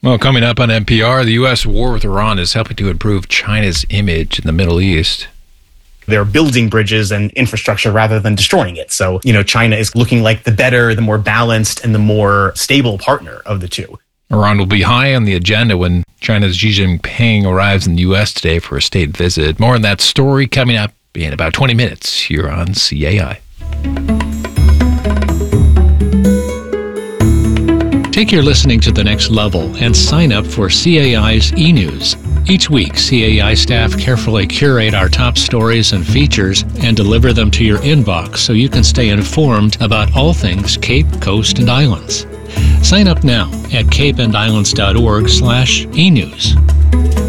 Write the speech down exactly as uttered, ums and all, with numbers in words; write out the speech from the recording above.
Well, coming up on N P R, the U S war with Iran is helping to improve China's image in the Middle East. They're building bridges and infrastructure rather than destroying it. So, you know, China is looking like the better, the more balanced, and the more stable partner of the two. Iran will be high on the agenda when China's Xi Jinping arrives in the U S today for a state visit. More on that story coming up in about twenty minutes here on C A I. Take your listening to the next level and sign up for C A I's e-news. Each week, C A I staff carefully curate our top stories and features and deliver them to your inbox so you can stay informed about all things Cape, Coast, and Islands. Sign up now at cape and islands dot org slash e news.